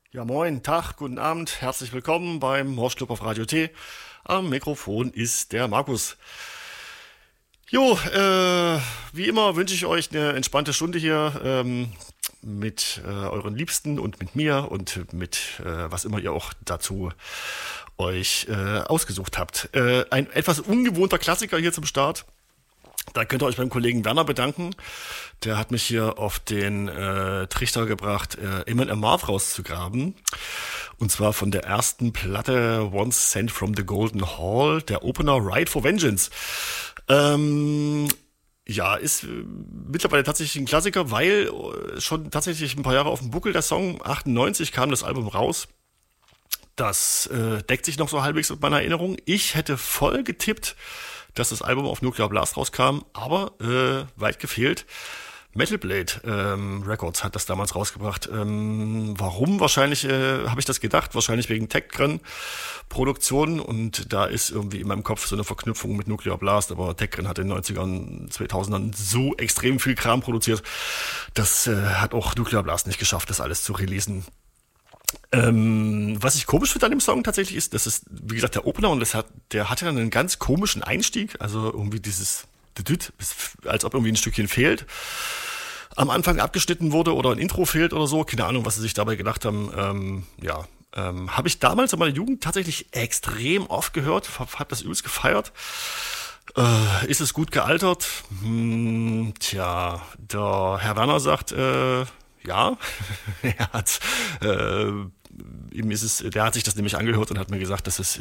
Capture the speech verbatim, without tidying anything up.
Ja, moin, Tag, guten Abend, herzlich willkommen beim Horst Club auf Radio T. Am Mikrofon ist der Markus. Jo, äh, wie immer wünsche ich euch eine entspannte Stunde hier ähm, mit äh, euren Liebsten und mit mir und mit äh, was immer ihr auch dazu euch äh, ausgesucht habt. Äh, ein etwas ungewohnter Klassiker hier zum Start. Da könnt ihr euch beim Kollegen Werner bedanken. Der hat mich hier auf den äh, Trichter gebracht, äh, Eamon Amarth rauszugraben. Und zwar von der ersten Platte Once Sent from the Golden Hall, der Opener Ride for Vengeance. Ähm, ja, ist äh, mittlerweile tatsächlich ein Klassiker, weil äh, schon tatsächlich ein paar Jahre auf dem Buckel der Song, achtundneunzig kam das Album raus. Das äh, deckt sich noch so halbwegs mit meiner Erinnerung. Ich hätte voll getippt, dass das Album auf Nuclear Blast rauskam, aber äh, weit gefehlt. Metal Blade ähm, Records hat das damals rausgebracht. Ähm, warum? Wahrscheinlich äh, habe ich das gedacht, wahrscheinlich wegen Techgren Produktion, und da ist irgendwie in meinem Kopf so eine Verknüpfung mit Nuclear Blast, aber Techgren hat in den neunzigern, zweitausendern so extrem viel Kram produziert, das äh, hat auch Nuclear Blast nicht geschafft, das alles zu releasen. Ähm, was ich komisch finde an dem Song tatsächlich ist, das ist, wie gesagt, der Opener, und das hat, der hat ja einen ganz komischen Einstieg, also irgendwie dieses, als ob irgendwie ein Stückchen fehlt, am Anfang abgeschnitten wurde oder ein Intro fehlt oder so, keine Ahnung, was sie sich dabei gedacht haben, ähm, ja, ähm, habe ich damals in meiner Jugend tatsächlich extrem oft gehört, habe hab das übelst gefeiert. Äh, ist es gut gealtert? Hm, tja, der Herr Werner sagt, äh, ja, er hat, äh, ihm ist es, der hat sich das nämlich angehört und hat mir gesagt, dass es